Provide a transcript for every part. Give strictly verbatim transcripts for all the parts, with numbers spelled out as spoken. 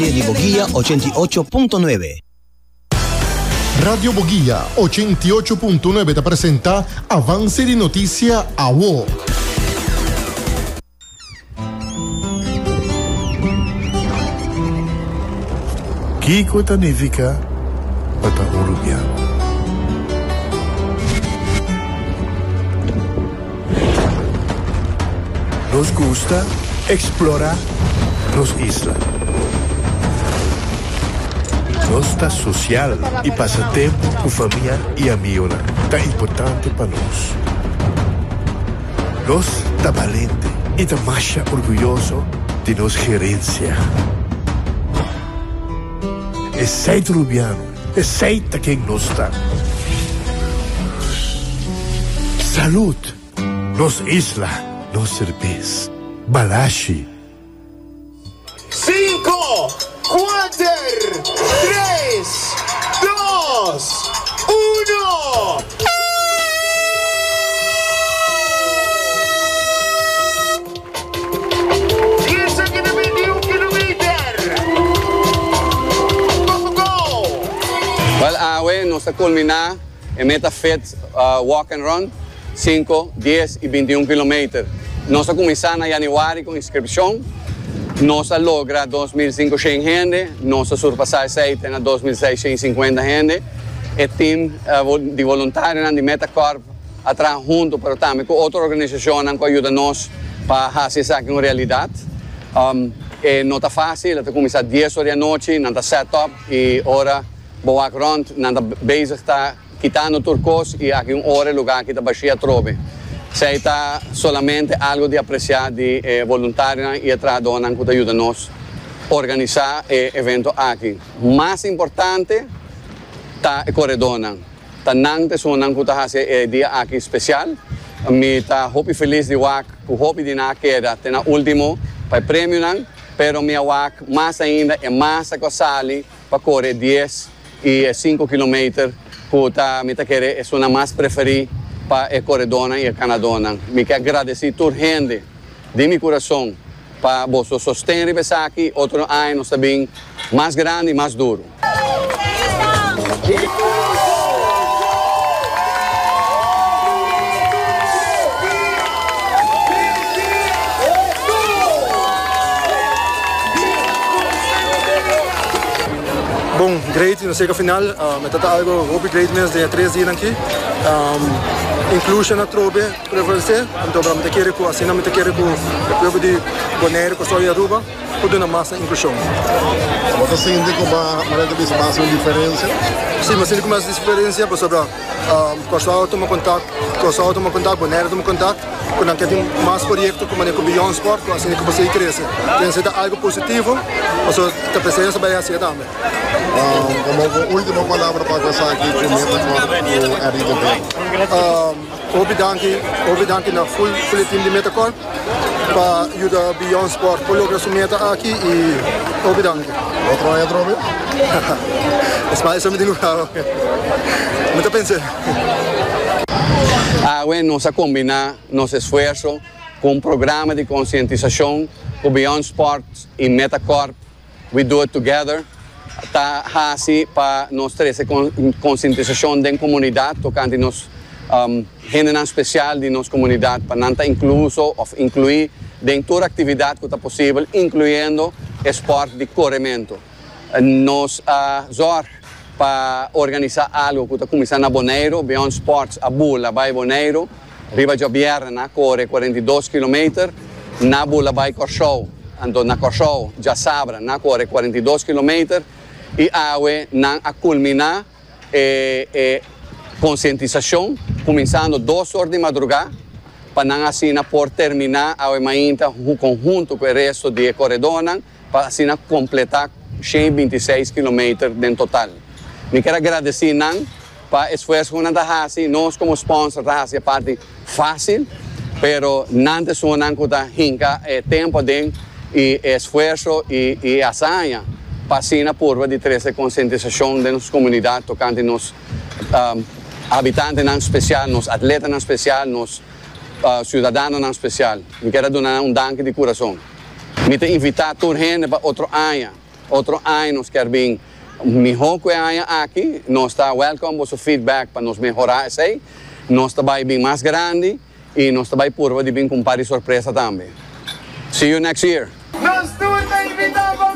di Boguilla ochenta y ocho punto nueve. Radio Boguilla ochenta y ocho punto nueve te presenta Avance de Noticia A W O. Kiko significa para Uruguayano. Nos gusta explorar las islas. Nos está social y pasatiempo con familia y amigos. Está importante para nos. Nos está valiente y está más orgulloso de nos gerencia. Es seis rubiano, es seis quien nos está. Salud, nos isla. Nos cerveza. Balashi. Cinco, cuatro, tres, dos, uno. Piensa que no veintiún kilómetros. Go, go. Well, awe, nos está culminar en Meta Fit uh, Walk and Run. cinco, diez y veintiún kilómetros. Nós começamos em janeiro com inscrição. Nós logra dois mil e quinhentos gente. Nós surpassamos a dois mil seiscentos e cinquenta gente. O time de voluntários de Metacorp atrás junto, mas também com outra organização que ajuda nós para fazer isso uma realidade. Um, e não está fácil, está começando às dez horas da noite, não está setup e hora boa rond, não está bezig está quitando turcos e aqui uma hora lugar que está baixia trove. Se está solamente algo de apreciar de eh, voluntário e atrás dona que ajuda nós a organizar o eh, evento aqui. Mais importante está a corredona. Tá não te sonan que está fazendo dia aqui especial. Me está muito feliz de wak, com hope de na queda, tem na último para prêmio não, pero me wak mais ainda é mais a sali para correr dez e cinco quilômetros. Puta, me tá querer é uma mais preferida para a corredona e a canadona. Me quero agradecer a toda gente de meu coração para você sustentar isso aqui, outro ano também mais grande e mais duro. Bom, great, não sei que afinal, uh, mas tá algo muito great mesmo, de três dias aqui. Um, inclusion na trobe, para você, então vamos ter que ir com assim, não ter que ir com o prova de boneiro, com a sua Aruba, tudo na massa inclusão. Você sente como a maneira de mais uma diferença? Sim, mas sente como uma diferença, por sobre com a sua toma contato, com a sua toma contato, boneiro toma contato, quando tem mais projetos como o Beyond Sport, assim que você cresce. Tem sido algo positivo, você está presença vai assim também. Um, como última palavra para começar aqui com o Metacorp e a Rita um, Obrigado, obrigado na full, full team de Metacorp para ajudar Beyond Sport para lograr sua meta aqui e obrigado. Outro ano, Trobe? É mais ou menos lugar. Muito pensando. Ah, bueno, nós a combinar nosso esforço com um programa de conscientização com Beyond Sport e Metacorp. We do it together. Está assim para nós ter essa conscientização da comunidade, tocando nos um, gente especial de nossa comunidade, para não estar incluso ou incluir em toda atividade que está possível, incluindo esporte de corrimento. Nós uh, zorg para organizar algo que está começando a Bonaire, Beyond Sports, a Bula, vai Bonaire, Riva Jobierna, na corre quarenta e dois quilômetros, na Bula, vai Corchou, então na Corchou, já Sabra, na corre quarenta e dois quilômetros, e awe não a culminar eh, eh, conscientização, começando duas horas de madrugada, para não assim por terminar a mainta conjunto com o resto de corredona, para assim completar cento e vinte e seis quilômetros em total. Me quero agradecer não para o esforço que nós fazemos, nós como sponsor fazemos a parte fácil, pero não te sonan que está hinca eh, tempo de e esforço e, e asanha para na curva de treze conscientização da nossa comunidade, tocando nos um, habitantes em especial, nos atletas em especial, nos uh, cidadãos em especial. Me quero dar um danke de coração. Me te invitar a toda gente para outro ano, outro ano nós queremos bem melhor que a aqui, nós está welcome o seu feedback para nos melhorar isso aí, nós também bem mais grande e nós também por de bem com pari surpresa também. See you next year. Nós tudo invitamos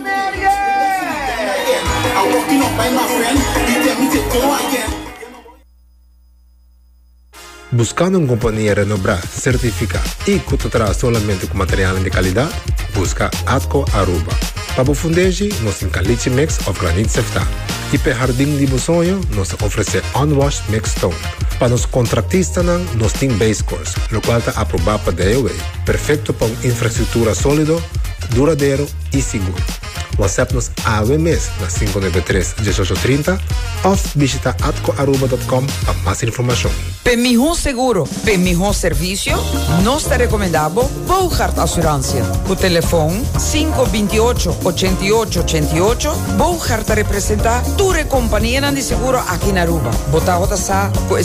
Buscando uma companhia renombrada, certificada e que te traz somente com material de qualidade, busca Atco Aruba. Para o fundejo, nós temos caliche mix of granite sefta. E para o jardim de sonho, nós oferecemos on-wash mix stone. Para os contratistas, nós temos base course, o qual está aprovado para D O A. Perfeito para uma infraestrutura sólida, duradouro e seguro. WhatsApp-nos A W M S na cinco nove três, um oito três zero ou visita atco aruba ponto com para mais informação. Para melhor seguro, para melhor serviço, nós te recomendamos Bouchard Assurância. O telefone cinco dois oito, oito oito oito oito. Bouchard representa a tua companhia de seguro aqui na Aruba. Bota a